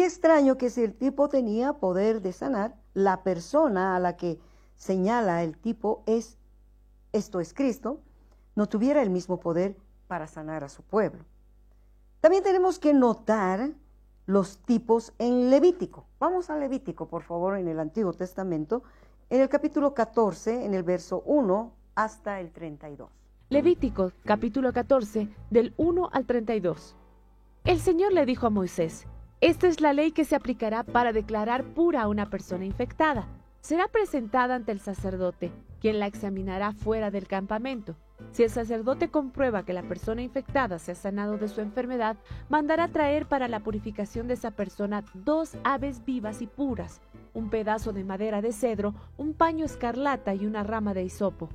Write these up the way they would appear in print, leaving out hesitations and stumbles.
extraño que si el tipo tenía poder de sanar, la persona a la que señala el tipo esto es Cristo, no tuviera el mismo poder para sanar a su pueblo. También tenemos que notar los tipos en Levítico. Vamos a Levítico, por favor, en el Antiguo Testamento, en el capítulo 14, en el verso 1 hasta el 32. Levítico, capítulo 14, del 1 al 32. El Señor le dijo a Moisés: esta es la ley que se aplicará para declarar pura a una persona infectada. Será presentada ante el sacerdote, quien la examinará fuera del campamento. Si el sacerdote comprueba que la persona infectada se ha sanado de su enfermedad, mandará traer para la purificación de esa persona 2 aves vivas y puras, un pedazo de madera de cedro, un paño escarlata y una rama de hisopo.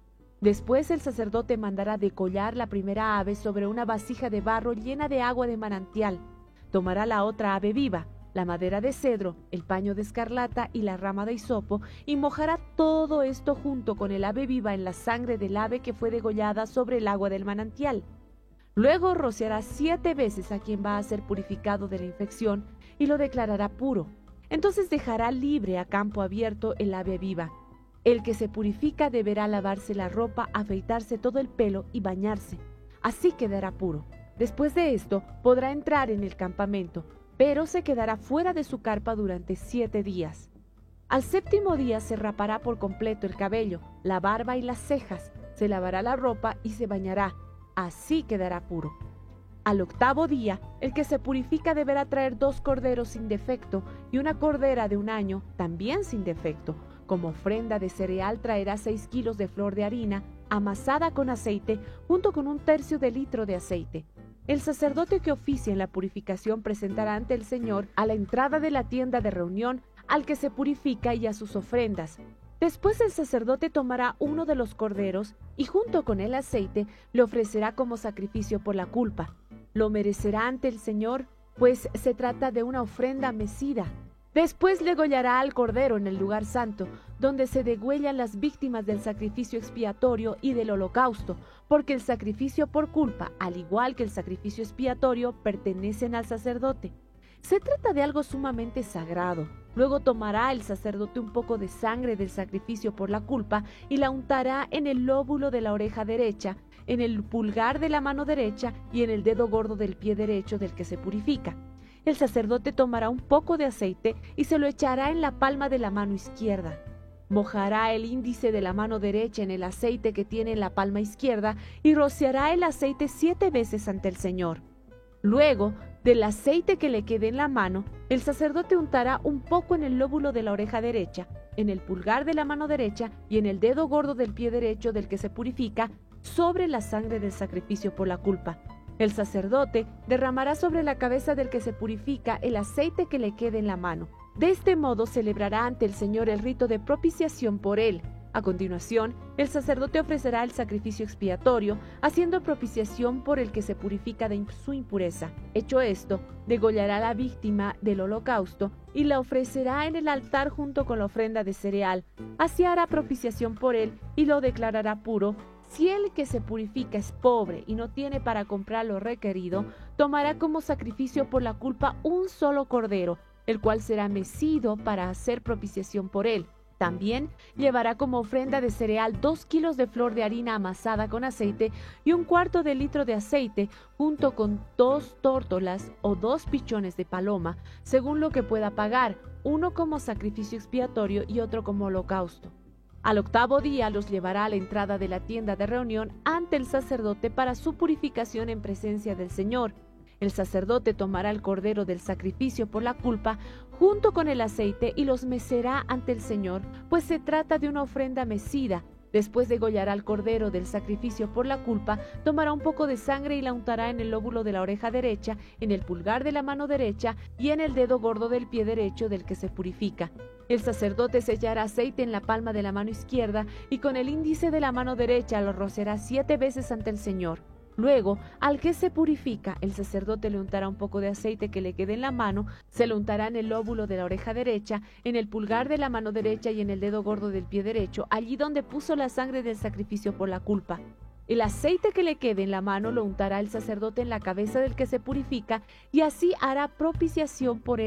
Después el sacerdote mandará degollar la primera ave sobre una vasija de barro llena de agua de manantial. Tomará la otra ave viva, la madera de cedro, el paño de escarlata y la rama de hisopo, y mojará todo esto junto con el ave viva en la sangre del ave que fue degollada sobre el agua del manantial. Luego rociará 7 veces a quien va a ser purificado de la infección y lo declarará puro. Entonces dejará libre a campo abierto el ave viva. El que se purifica deberá lavarse la ropa, afeitarse todo el pelo y bañarse. Así quedará puro. Después de esto podrá entrar en el campamento, pero se quedará fuera de su carpa durante 7 días. Al 7º día se rapará por completo el cabello, la barba y las cejas, se lavará la ropa y se bañará. Así quedará puro. Al 8º día, el que se purifica deberá traer 2 corderos sin defecto y una cordera de 1 año, también sin defecto. Como ofrenda de cereal traerá 6 kilos de flor de harina, amasada con aceite, junto con 1/3 de litro de aceite. El sacerdote que oficia en la purificación presentará ante el Señor a la entrada de la tienda de reunión al que se purifica y a sus ofrendas. Después el sacerdote tomará uno de los corderos y junto con el aceite le ofrecerá como sacrificio por la culpa. Lo merecerá ante el Señor, pues se trata de una ofrenda mecida. Después degollará al cordero en el lugar santo, donde se degüellan las víctimas del sacrificio expiatorio y del holocausto, porque el sacrificio por culpa, al igual que el sacrificio expiatorio, pertenecen al sacerdote. Se trata de algo sumamente sagrado. Luego tomará el sacerdote un poco de sangre del sacrificio por la culpa y la untará en el lóbulo de la oreja derecha, en el pulgar de la mano derecha y en el dedo gordo del pie derecho del que se purifica. El sacerdote tomará un poco de aceite y se lo echará en la palma de la mano izquierda. Mojará el índice de la mano derecha en el aceite que tiene en la palma izquierda y rociará el aceite 7 veces ante el Señor. Luego, del aceite que le quede en la mano, el sacerdote untará un poco en el lóbulo de la oreja derecha, en el pulgar de la mano derecha y en el dedo gordo del pie derecho del que se purifica, sobre la sangre del sacrificio por la culpa. El sacerdote derramará sobre la cabeza del que se purifica el aceite que le quede en la mano. De este modo celebrará ante el Señor el rito de propiciación por él. A continuación, el sacerdote ofrecerá el sacrificio expiatorio, haciendo propiciación por el que se purifica de su impureza. Hecho esto, degollará a la víctima del holocausto y la ofrecerá en el altar junto con la ofrenda de cereal. Así hará propiciación por él y lo declarará puro. Si el que se purifica es pobre y no tiene para comprar lo requerido, tomará como sacrificio por la culpa un solo cordero, el cual será mecido para hacer propiciación por él. También llevará como ofrenda de cereal 2 kilos de flor de harina amasada con aceite y 1/4 de litro de aceite, junto con 2 tórtolas o 2 pichones de paloma, según lo que pueda pagar, uno como sacrificio expiatorio y otro como holocausto. Al 8º día los llevará a la entrada de la tienda de reunión ante el sacerdote para su purificación en presencia del Señor. El sacerdote tomará el cordero del sacrificio por la culpa junto con el aceite y los mecerá ante el Señor, pues se trata de una ofrenda mecida. Después degollará al cordero del sacrificio por la culpa, tomará un poco de sangre y la untará en el lóbulo de la oreja derecha, en el pulgar de la mano derecha y en el dedo gordo del pie derecho del que se purifica. El sacerdote sellará aceite en la palma de la mano izquierda y con el índice de la mano derecha lo rociará 7 veces ante el Señor. Luego, al que se purifica, el sacerdote le untará un poco de aceite que le quede en la mano, se lo untará en el lóbulo de la oreja derecha, en el pulgar de la mano derecha y en el dedo gordo del pie derecho, allí donde puso la sangre del sacrificio por la culpa. El aceite que le quede en la mano lo untará el sacerdote en la cabeza del que se purifica y así hará propiciación por él